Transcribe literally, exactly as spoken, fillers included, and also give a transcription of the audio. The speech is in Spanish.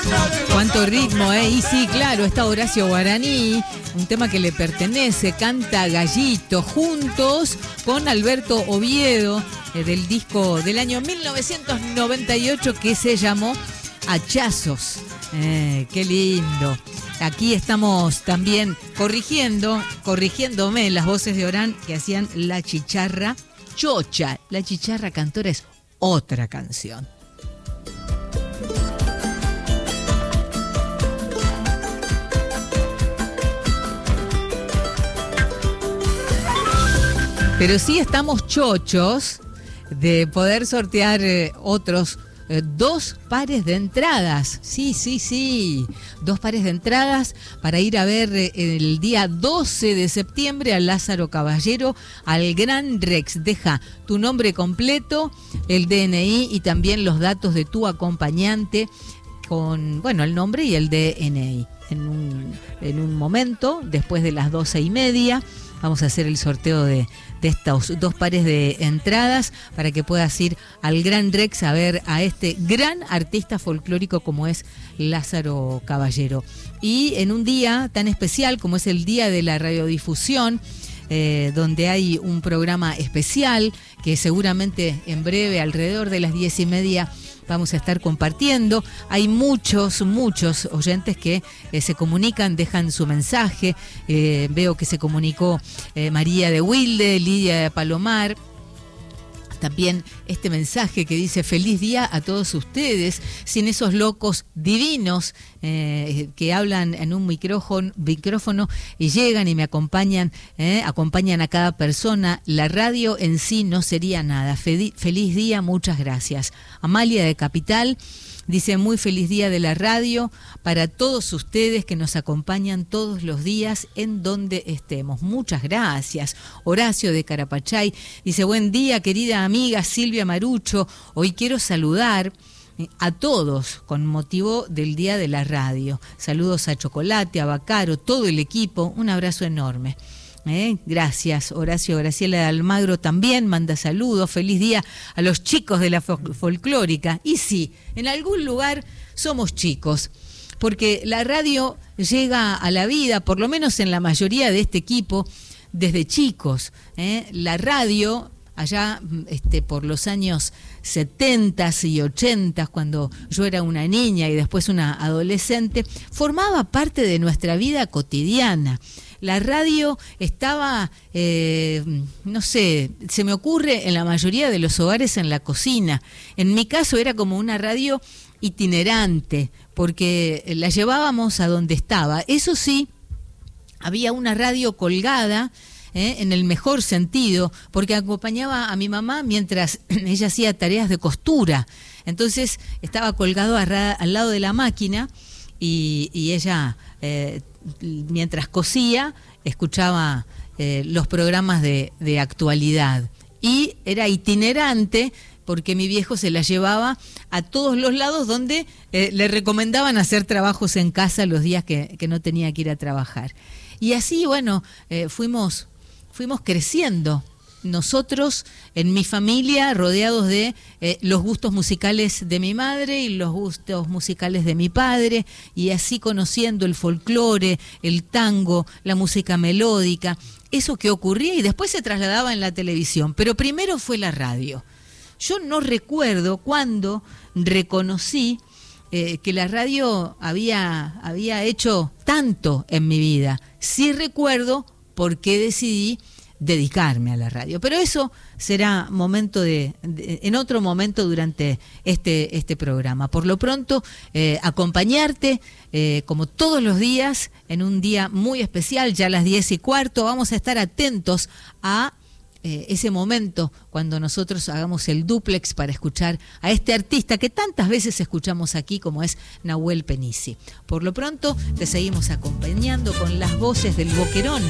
Cuánto ritmo, ¿eh? Y sí, claro, está Horacio Guaraní, un tema que le pertenece, canta Gallito, juntos con Alberto Oviedo, eh, del disco del año mil novecientos noventa y ocho que se llamó Hachazos. Eh, qué lindo. Aquí estamos también corrigiendo, corrigiéndome las voces de Orán que hacían La Chicharra Chocha. La Chicharra Cantora es otra canción. Pero sí estamos chochos de poder sortear eh, otros eh, dos pares de entradas. Sí, sí, sí. Dos pares de entradas para ir a ver eh, el día doce de septiembre a Lázaro Caballero, al Gran Rex. Deja tu nombre completo, el D N I y también los datos de tu acompañante con, bueno, el nombre y el D N I. En un, en un momento, después de las doce y media, vamos a hacer el sorteo de, de estos dos pares de entradas para que puedas ir al Gran Rex a ver a este gran artista folclórico como es Lázaro Caballero. Y en un día tan especial como es el Día de la Radiodifusión, eh, donde hay un programa especial que seguramente en breve, alrededor de las diez y media, vamos a estar compartiendo. Hay muchos, muchos oyentes que eh, se comunican, dejan su mensaje. Eh, veo que se comunicó eh, María de Wilde, Lidia de Palomar. También este mensaje que dice: feliz día a todos ustedes, sin esos locos divinos eh, que hablan en un micrófono, micrófono y llegan y me acompañan, eh, acompañan a cada persona. La radio en sí no sería nada. Feliz, feliz día, muchas gracias. Amalia de Capital dice: muy feliz día de la radio para todos ustedes que nos acompañan todos los días en donde estemos. Muchas gracias. Horacio de Carapachay dice: buen día, querida amiga Silvia Marucho. Hoy quiero saludar a todos con motivo del Día de la Radio. Saludos a Chocolate, a Bacaro, todo el equipo. Un abrazo enorme. Eh, gracias, Horacio. Graciela de Almagro también manda saludos. Feliz día a los chicos de la fol- folclórica. Y sí, en algún lugar somos chicos, porque la radio llega a la vida, por lo menos en la mayoría de este equipo, desde chicos. Eh. La radio, allá este, por los años setenta y ochenta, cuando yo era una niña y después una adolescente, formaba parte de nuestra vida cotidiana. La radio estaba, eh, no sé, se me ocurre en la mayoría de los hogares en la cocina. En mi caso era como una radio itinerante, porque la llevábamos a donde estaba. Eso sí, había una radio colgada, eh, en el mejor sentido, porque acompañaba a mi mamá mientras ella hacía tareas de costura. Entonces estaba colgado a ra- al lado de la máquina y, y ella... Eh, mientras cosía, escuchaba eh, los programas de, de actualidad. Y era itinerante porque mi viejo se la llevaba a todos los lados donde eh, le recomendaban hacer trabajos en casa los días que, que no tenía que ir a trabajar. Y así, bueno, eh, fuimos, fuimos creciendo. Nosotros, en mi familia, rodeados de eh, los gustos musicales de mi madre y los gustos musicales de mi padre, y así conociendo el folclore, el tango, la música melódica, eso que ocurría y después se trasladaba en la televisión, pero primero fue la radio. Yo no recuerdo cuándo reconocí eh, que la radio había, había hecho tanto en mi vida. Sí recuerdo por qué decidí dedicarme a la radio, pero eso será momento de, de en otro momento durante este este programa. Por lo pronto, eh, acompañarte eh, como todos los días en un día muy especial, ya a las diez y cuarto. Vamos a estar atentos a eh, ese momento cuando nosotros hagamos el dúplex para escuchar a este artista que tantas veces escuchamos aquí, como es Nahuel Penici. Por lo pronto, te seguimos acompañando con las voces del Boquerón.